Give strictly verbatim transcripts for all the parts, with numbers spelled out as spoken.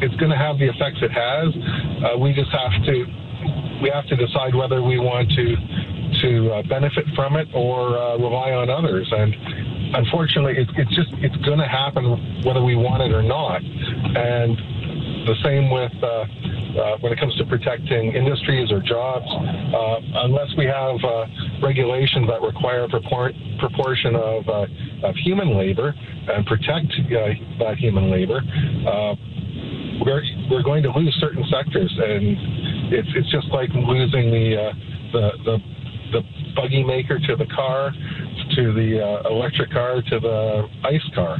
it's going to have the effects it has. Uh, we just have to we have to decide whether we want to to uh, benefit from it or uh, rely on others. And unfortunately, it, it's just it's going to happen whether we want it or not. And the same with uh, uh, when it comes to protecting industries or jobs. Uh, unless we have uh, regulations that require a propor- proportion of uh, of human labor and protect uh, that human labor, uh, we're we're going to lose certain sectors, and it's it's just like losing the uh, the the the buggy maker to the car, to the uh, electric car, to the ice car.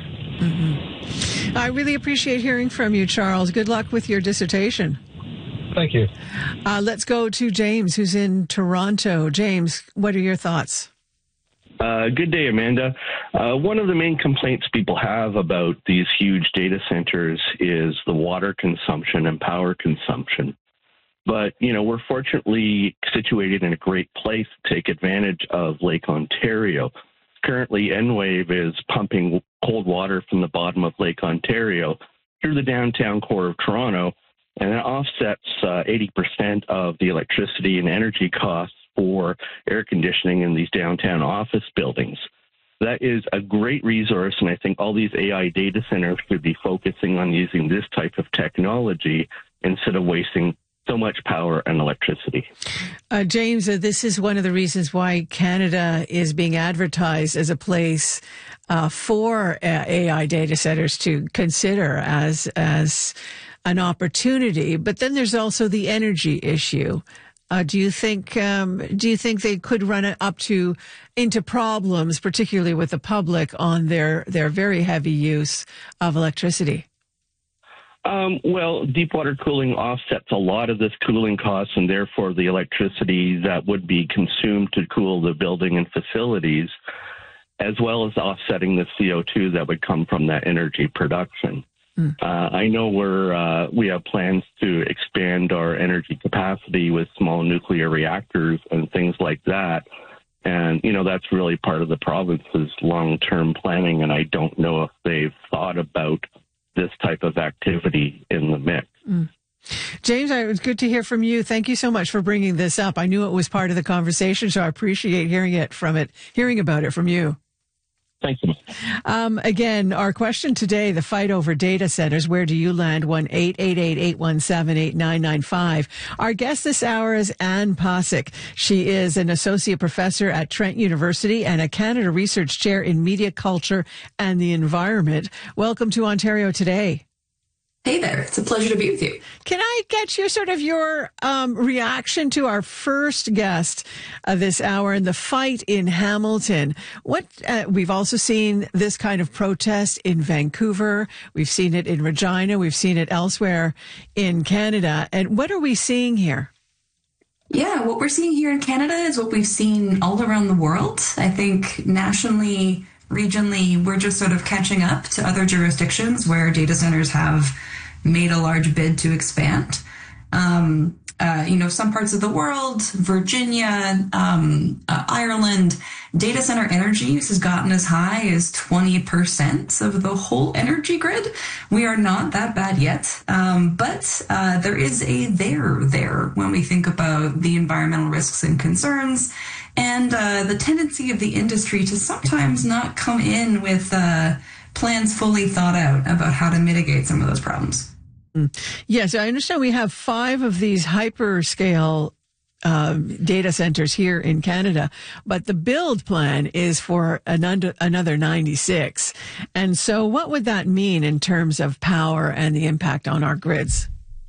Mm-hmm. I really appreciate hearing from you, Charles. Good luck with your dissertation. Thank you. Uh, let's go to James, who's in Toronto. James, what are your thoughts? Uh, good day, Amanda. Uh, one of the main complaints people have about these huge data centers is the water consumption and power consumption. But, you know, we're fortunately situated in a great place to take advantage of Lake Ontario. Currently, Enwave is pumping cold water from the bottom of Lake Ontario through the downtown core of Toronto, and it offsets uh, eighty percent of the electricity and energy costs for air conditioning in these downtown office buildings. That is a great resource, and I think all these A I data centers should be focusing on using this type of technology instead of wasting so much power and electricity. Uh, James, uh, this is one of the reasons why Canada is being advertised as a place uh, for uh, A I data centers to consider as as an opportunity. But then there's also the energy issue. Uh, do you think um, do you think they could run it up to into problems, particularly with the public, on their their very heavy use of electricity? Um, well, deep water cooling offsets a lot of this cooling costs, and therefore the electricity that would be consumed to cool the building and facilities, as well as offsetting the C O two that would come from that energy production. Mm. Uh, I know we're, uh, we have plans to expand our energy capacity with small nuclear reactors and things like that. And, you know, that's really part of the province's long-term planning, and I don't know if they've thought about this type of activity in the mix. Mm. James, it was good to hear from you. Thank you so much for bringing this up. I knew it was part of the conversation, so I appreciate hearing it from it, hearing about it from you. Thank you. Um, again, our question today, the fight over data centers. Where do you land? one eight eight eight, eight one seven, eight nine nine five. Our guest this hour is Anne Posick. She is an associate professor at Trent University and a Canada Research Chair in Media Culture and the Environment. Welcome to Ontario Today. Hey there. It's a pleasure to be with you. Can I get your sort of your um, reaction to our first guest uh, this hour in the fight in Hamilton? What uh, we've also seen this kind of protest in Vancouver. We've seen it in Regina. We've seen it elsewhere in Canada. And what are we seeing here? Yeah, what we're seeing here in Canada is what we've seen all around the world. I think nationally, regionally, we're just sort of catching up to other jurisdictions where data centers have made a large bid to expand. Um, uh, you know, some parts of the world, Virginia, um, uh, Ireland, data center energy use has gotten as high as twenty percent of the whole energy grid. We are not that bad yet, um, but uh, there is a there there when we think about the environmental risks and concerns, and uh, the tendency of the industry to sometimes not come in with uh, plans fully thought out about how to mitigate some of those problems. Yes, I understand we have five of these hyperscale uh, data centers here in Canada, but the build plan is for an under, another ninety-six. And so what would that mean in terms of power and the impact on our grids?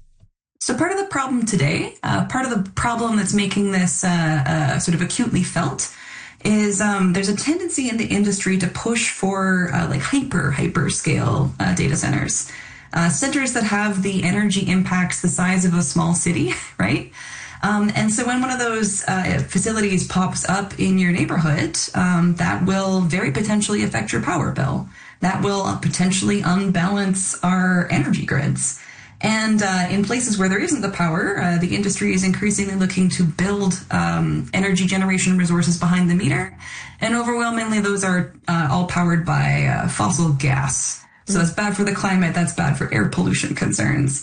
So part of the problem today, uh, part of the problem that's making this uh, uh, sort of acutely felt is um, there's a tendency in the industry to push for uh, like hyper, hyperscale uh, data centers. Uh, centers that have the energy impacts the size of a small city, right? Um, and so when one of those uh, facilities pops up in your neighborhood, um, that will very potentially affect your power bill. That will potentially unbalance our energy grids. And uh, in places where there isn't the power, uh, the industry is increasingly looking to build um, energy generation resources behind the meter. And overwhelmingly, those are uh, all powered by uh, fossil gas. So that's bad for the climate. That's bad for air pollution concerns.